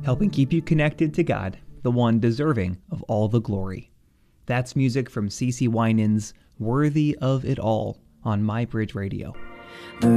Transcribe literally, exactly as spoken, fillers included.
helping keep you connected to God, the one deserving of all the glory. That's music from CeCe Winans' Worthy of It All on MyBridge Radio.